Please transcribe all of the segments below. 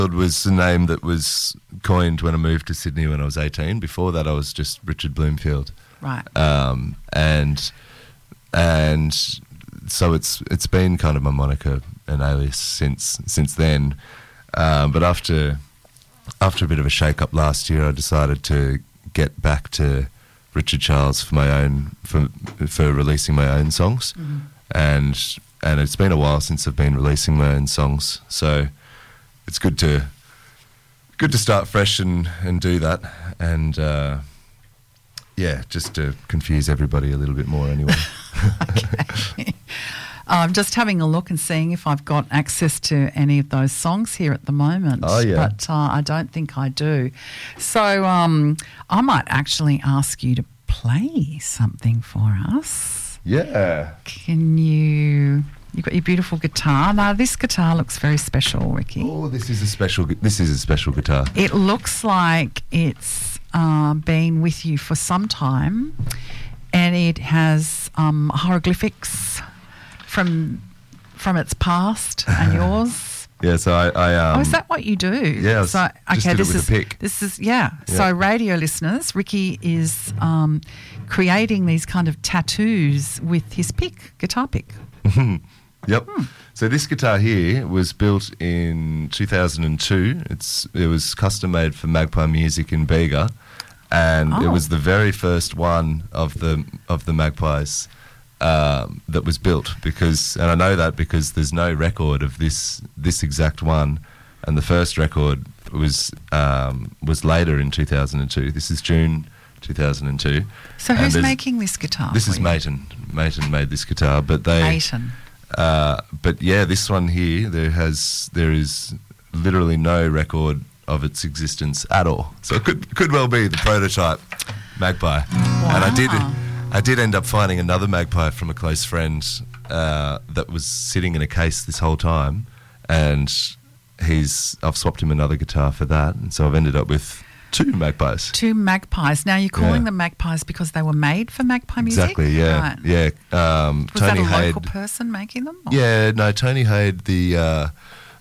was the name that was coined when I moved to Sydney when I was 18. Before that, I was just Richard Bloomfield. Right. And so it's been kind of my moniker and alias since then. But after a bit of a shake-up last year, I decided to get back to Richard Charles for releasing my own songs. Mm-hmm. And it's been a while since I've been releasing my own songs, so it's good to start fresh and do that, and just to confuse everybody a little bit more anyway. Okay. I'm just having a look and seeing if I've got access to any of those songs here at the moment. Oh, yeah. But I don't think I do. So I might actually ask you to play something for us. Yeah. Can you... You've got your beautiful guitar. Now, this guitar looks very special, Ricky. Oh, this is a special guitar. It looks like it's been with you for some time, and it has hieroglyphics from its past and yours. Yeah, so I is that what you do? Yeah, so just did it with a pick. This is So radio listeners, Ricky is creating these kind of tattoos with his guitar pick. Yep. So this guitar here was built in 2002. It was custom made for Magpie Music in Bega, and it was the very first one of the Magpies that was built. And I know that because there's no record of this exact one, and the first record was later in 2002. This is June 2002. So who's making this guitar? This is Mayton. Mayton made this guitar, but Mayton. But yeah, this one here, there is literally no record of its existence at all. So it could well be the prototype Magpie. Wow. And I did end up finding another Magpie from a close friend that was sitting in a case this whole time, and I've swapped him another guitar for that, and so I've ended up with two Magpies. Two Magpies. Now, you're calling them Magpies because they were made for Magpie Music? Exactly, yeah. Right. Yeah. Was Tony that a Hayde, local person making them? Or? Yeah, no, Tony Hayde, the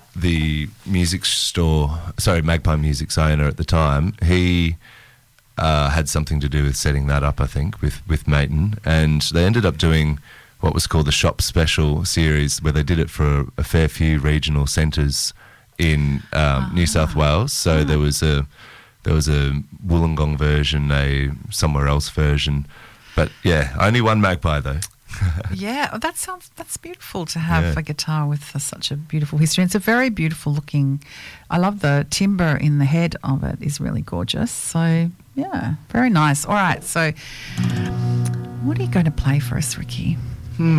Magpie Music's owner at the time, he had something to do with setting that up, I think, with Mayton, and they ended up doing what was called the Shop Special series, where they did it for a fair few regional centres in New South Wales. So there was a Wollongong version, a somewhere else version, but yeah, only one Magpie though. Yeah, that's beautiful to have a guitar with such a beautiful history. It's a very beautiful looking. I love the timber in the head of it is really gorgeous. So yeah, very nice. All right, so what are you going to play for us, Ricky?